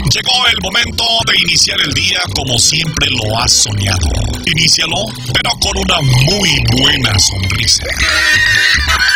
Llegó el momento de iniciar el día como siempre lo has soñado. Inícialo, pero con una muy buena sonrisa.